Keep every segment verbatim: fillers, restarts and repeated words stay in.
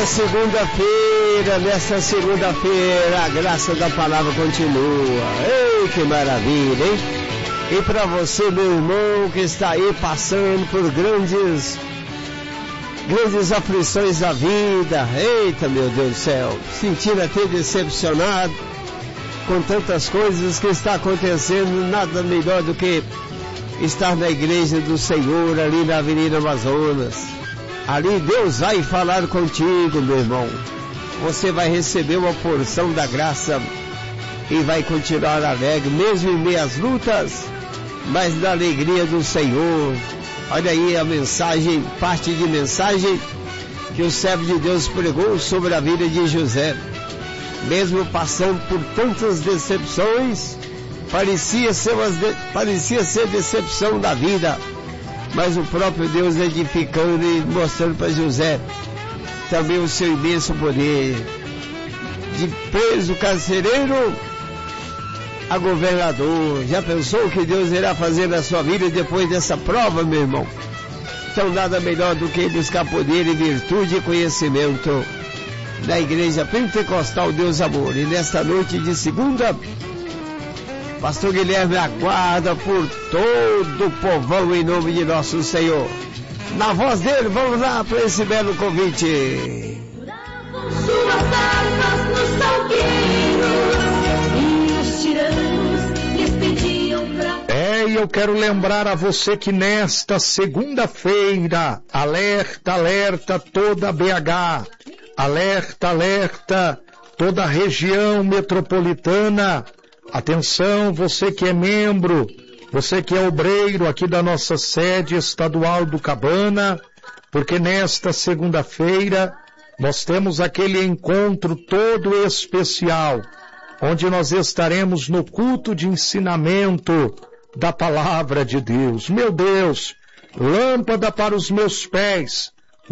segunda-feira, nesta segunda-feira, a graça da palavra continua. Ei, que maravilha, hein? E para você, meu irmão, que está aí passando por grandes, grandes aflições da vida, eita, meu Deus do céu, sentindo até decepcionado com tantas coisas que está acontecendo, nada melhor do que estar na igreja do Senhor, ali na Avenida Amazonas. Ali Deus vai falar contigo, meu irmão. Você vai receber uma porção da graça e vai continuar alegre, mesmo em meio às lutas, mas na alegria do Senhor. Olha aí a mensagem, parte de mensagem que o servo de Deus pregou sobre a vida de José. Mesmo passando por tantas decepções, parecia ser, uma, parecia ser decepção da vida, mas o próprio Deus edificando e mostrando para José também o seu imenso poder. De preso carcereiro a governador. Já pensou o que Deus irá fazer na sua vida depois dessa prova, meu irmão? Então nada melhor do que buscar poder e virtude e conhecimento da Igreja Pentecostal Deus Amor. E nesta noite de segunda, Pastor Guilherme aguarda por todo o povão em nome de nosso Senhor. Na voz dele, vamos lá para esse belo convite. Suas armas nos salgueiros e os tiranos lhes pediam pra... É, e eu quero lembrar a você que nesta segunda-feira, alerta, alerta toda B H, alerta, alerta toda a região metropolitana. Atenção, você que é membro, você que é obreiro aqui da nossa sede estadual do Cabana, porque nesta segunda-feira nós temos aquele encontro todo especial, onde nós estaremos no culto de ensinamento da palavra de Deus. Meu Deus, lâmpada para os meus pés,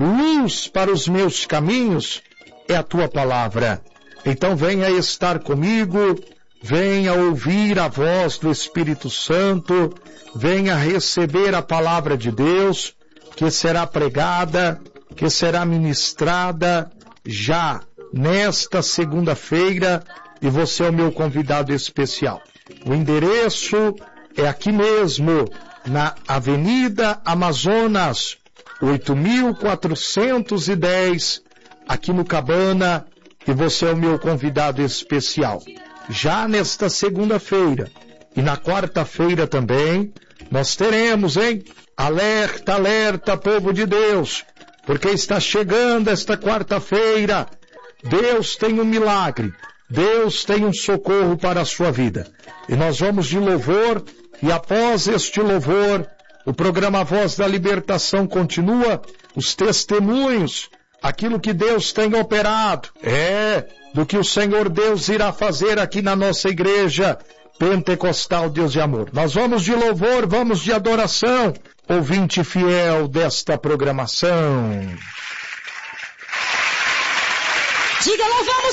luz para os meus caminhos, é a tua palavra. Então venha estar comigo, venha ouvir a voz do Espírito Santo, venha receber a palavra de Deus, que será pregada, que será ministrada já nesta segunda-feira, e você é o meu convidado especial. O endereço é aqui mesmo, na Avenida Amazonas, oito mil quatrocentos e dez, aqui no Cabana, e você é o meu convidado especial. Já nesta segunda-feira e na quarta-feira também, nós teremos, hein? Alerta, alerta, povo de Deus, porque está chegando esta quarta-feira. Deus tem um milagre, Deus tem um socorro para a sua vida. E nós vamos de louvor, e após este louvor, o programa Voz da Libertação continua, os testemunhos, aquilo que Deus tem operado, é... do que o Senhor Deus irá fazer aqui na nossa igreja Pentecostal Deus de Amor. Nós vamos de louvor, vamos de adoração, ouvinte fiel desta programação. Diga, louvamos